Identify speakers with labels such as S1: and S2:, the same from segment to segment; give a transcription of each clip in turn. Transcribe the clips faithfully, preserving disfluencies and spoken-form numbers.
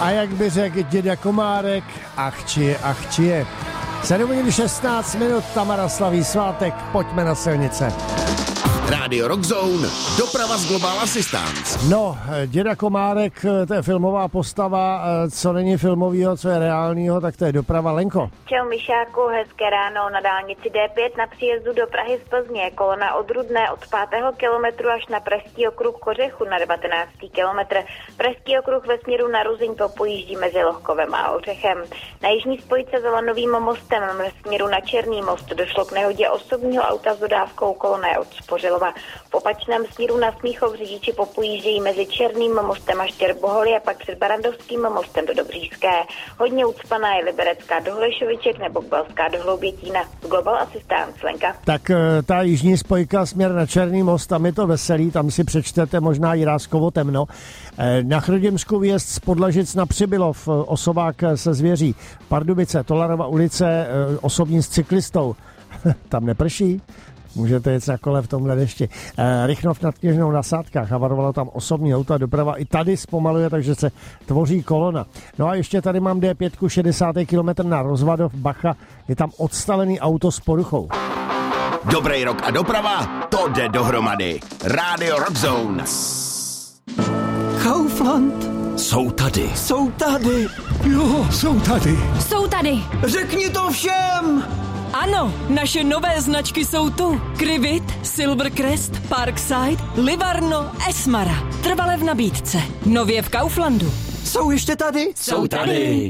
S1: A jak by řekl děda Komárek, achčie, achčie. sedm hodin šestnáct minut, Tamara slaví svátek, pojďme na silnice.
S2: Rádio Rockzone, doprava z Global Assistance.
S1: No, děda Komárek, to je filmová postava, co není filmovýho, co je reálního, tak to je doprava. Lenko.
S3: Čau Myšáku, hezké ráno na dálnici D pět na příjezdu do Prahy z Plzně. Kolona od Rudné od pátého kilometru až na Pražský okruh Kořechu na devatenáctý kilometr. Pražský okruh ve směru na Ruzyň popojíždí mezi Lohkovem a Ořechem. Na jižní spojce za Lanovým mostem ve směru na Černý most došlo k nehodě osobního auta s dodávkou, kolona je od Spořilova. V opačném směru na Smíchov řidiči popojíždějí mezi Černým mostem a Štěrboholy a pak před Barandovským mostem do Dobříšské. Hodně ucpaná je Liberecká do Holešoviček nebo Balská do Hloubětína. Global Assistance, Lenka.
S1: Tak ta jižní spojka směr na Černý most, tam je to veselý, tam si přečtete možná Jiráskovo Temno. Na Chrudimsku výjezd z Podlažic na Přibylov, osobák se zvěří. Pardubice, Tolarova ulice, osobní s cyklistou. Tam neprší? Můžete jet na kole v tomhle dešti. E, Rychnov nad Kněžnou na Sádkách, havarovalo tam osobní auto a doprava i tady zpomaluje, takže se tvoří kolona. No a ještě tady mám D pět, šedesátý kilometr na Rozvadov, Bacha, je tam odstavený auto s poruchou.
S2: Dobrý rok a doprava, to jde dohromady. Rádio Rockzone.
S4: Kaufland.
S2: Jsou tady.
S4: Jsou tady. Jo, jsou tady.
S5: Jsou tady.
S4: Řekni to všem.
S5: Ano, naše nové značky jsou tu. Krivit, Silvercrest, Parkside, Livarno, Esmara. Trvale v nabídce. Nově v Kauflandu.
S4: Jsou ještě tady?
S5: Jsou tady.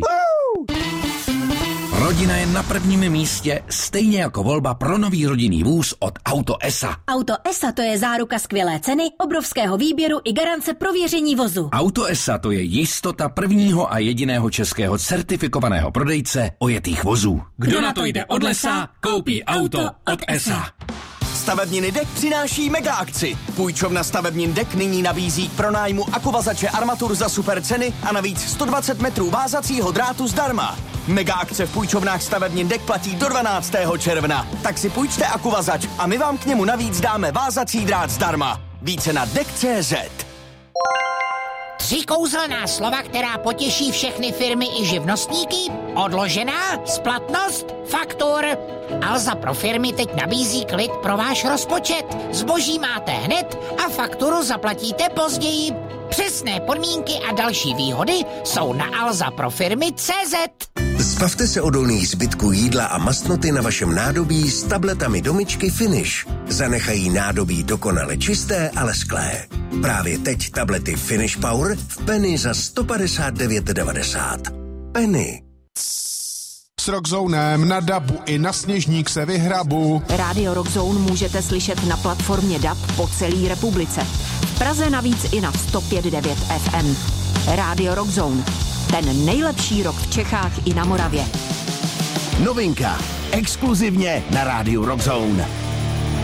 S6: Rodina je na prvním místě, stejně jako volba pro nový rodinný vůz od Auto E S A.
S7: Auto E S A to je záruka skvělé ceny, obrovského výběru i garance prověření vozu.
S6: Auto E S A to je jistota prvního a jediného českého certifikovaného prodejce ojetých vozů. Kdo na to jde od lesa, koupí auto od E S A.
S8: Stavebniny Dek přináší mega akci. Půjčovna Stavebnin Dek nyní nabízí k pronájmu akuvazače armatur za super ceny a navíc sto dvacet metrů vázacího drátu zdarma. Mega akce v půjčovnách Stavebnin Dek platí do dvanáctého června. Tak si půjčte akuvazač a my vám k němu navíc dáme vázací drát zdarma. Více na dek tečka cé zet.
S9: Tři kouzelná slova, která potěší všechny firmy i živnostníky. Odložená, splatnost, faktur. Alza pro firmy teď nabízí klid pro váš rozpočet. Zboží máte hned a fakturu zaplatíte později. Přesné podmínky a další výhody jsou na alza pro firmy tečka cé zet.
S10: Zbavte se odolných zbytků jídla a mastnoty na vašem nádobí s tabletami Domičky Finish. Zanechají nádobí dokonale čisté a lesklé. Právě teď tablety Finish Power v Penny za sto padesát devět devadesát. Penny.
S11: S Rockzonem na dabu i na sněžník se vyhrabu.
S12: Rádio Rockzone můžete slyšet na platformě D A B po celé republice. V Praze navíc i na sto pět devět F M. Rádio Rockzone. Ten nejlepší rock v Čechách i na Moravě.
S2: Novinka. Exkluzivně na Rádiu Rockzone.